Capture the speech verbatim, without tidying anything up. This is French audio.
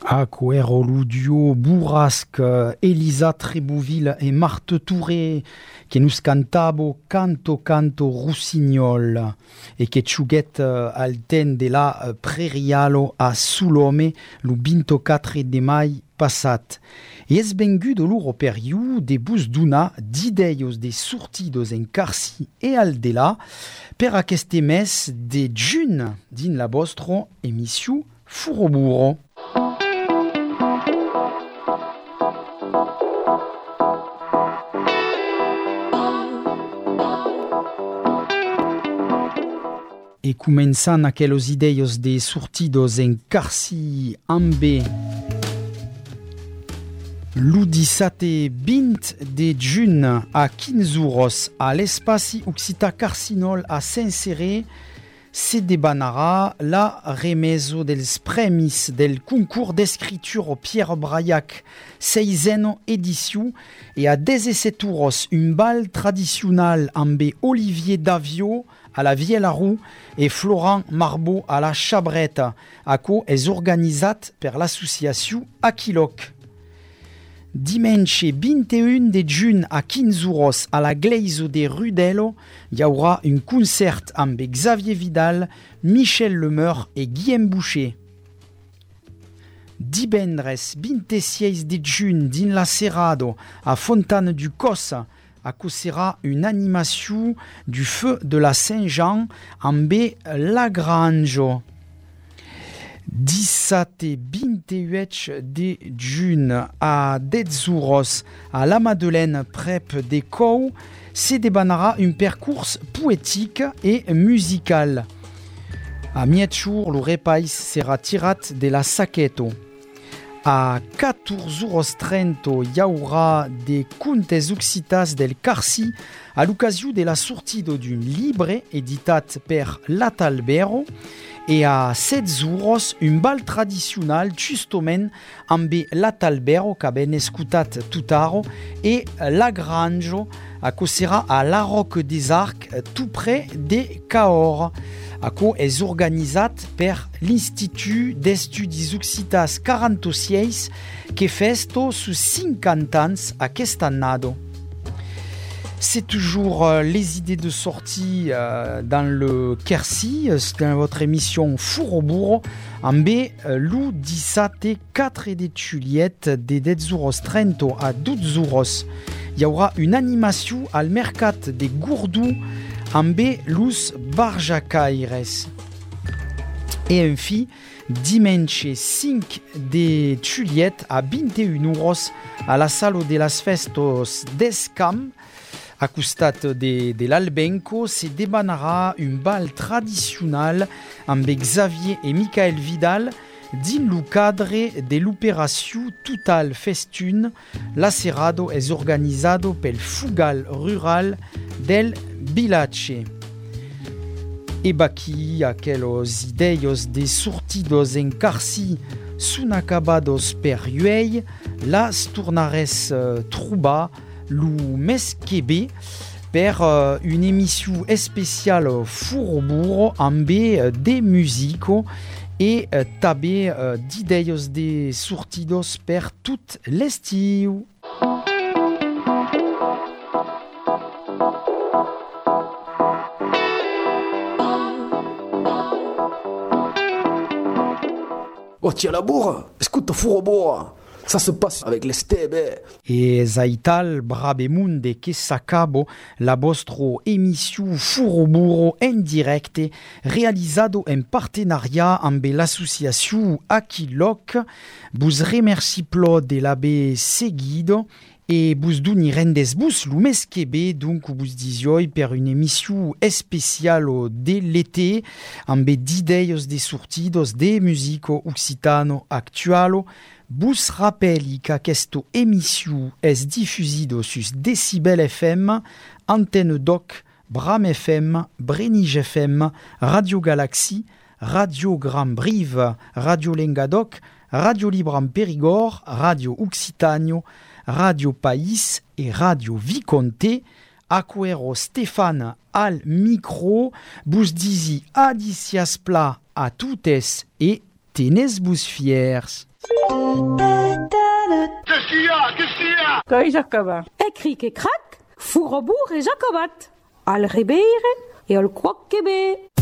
Aquero, Ludio, Bourrasque, Elisa Trébouville et Marthe Touré, qui nous cantabo Canto Canto Rossignol, et que chuguet alten de la prerialo a Sulome, lu vinto quatre de mai passat. Et es bengu de l'uro periu de bus d'una d'ideios de sortidos en Carsi et Aldela, per aquest mes de jun din la vostro emissió Furoburo. E començant aqueles ideios de sortidos en Carsi ambe l'u dissate vint de jun a quinze euros a l'espaci Occità Carcinol a Saint-Céré se debanarà la remeso dels premis del concours d'escriture Pierre Braillac seisena edició e a dezesset euros un bal tradicional amb Olivier Davio a la Vielle-Roux et Florent Marbeau à la Chabrette. Aco és organitzat per l'associació Aquiloc. Dimanche vint et un de juin a quinze euros a la Gleiso de Rudello, hi haurà un concert amb Xavier Vidal, Michel Lemeur et Guillaume Boucher. Divendres vint e sis de juin din la Cerrado a Fontana du Cos, acossera une animation du feu de la Saint-Jean amb Lagrange. dissate vint e huit de juin a dez euros a la Madeleine prep de Cou se debanarà un percurs poétique et musical. A mietjour, le repaís sera tirat de la Saqueto. A catorze euros trenta hi haurà de contes occitas del Carsi a l'ocasió de la sortida d'un llibre editat per l'Atalbero e a setze euros un bal tradicional justament amb l'Atalbero que ben escutat tutaro e Lagrange acossera a la Roque des Arcs tout près de Cahors. Aco és organitzat per l'Institut d'Estudis Occitas quaranta-sis que festo sus cinquanta ans aquest annado. C'est toujours euh, les idées de sortie euh, dans le Quercy, c'est dans votre émission Furoburo, amb euh, l'u dissate quatre de Juliette de dez euros trenta a douze euros. Il y aura une animation al mercat de Gourdou amb lus barjacaires. Et enfin, dimanche cinq de Juliette a vingt et un euros a la Salo de las Festos d'Escam, a costat de, de l'Albenco, se debanarà un bal tradicional amb Xavier et Michael Vidal din lo cadre de l'operació Total Festune. L'acerrado és organitzado pel Fugal Rural del Vilache. E baqui aqueles ideios de sortidos en Carsi sun acabados per uei, las tornares uh, trobar lo mes que ve per uh, une émission spéciale Furoburo amb uh, de musico e uh, també uh, d'ideios de sortidos per tot l'estiu. Oh, tiens la bourre, écoute Furoburo, ça se passe avec les stebe. E zaital brabemunde che s'acabo la vostro émission Furoburo en directe realizado en partenariat amb l'associació Aquiloc. Vos remerci plo de l'aver seguido e vos doni rendes vos lo mes que ve, donc vos disioi per une émission especiale de l'été amb d'ideios de sortidos de musico occitano actualo. Vos rappeli qu'aquesta émission és diffusido sus Decibel F M, Antenne Doc, Bram F M, Brenige F M, Radio Galaxy, Radio Grand Brive, Radio Lengadoc, Radio Libre en Périgord, Radio Occitanio, Radio País et Radio Viconte. Aquero Stéphane al micro, vos disi adicias pla a toutes et tenez vos fiers. Qu'est-ce qu'il y a? Qu'est-ce qu'il y a? Coi Jacobin. Écrit que crac, fourrobourg et Jacobat. Al ribere et al croquebé.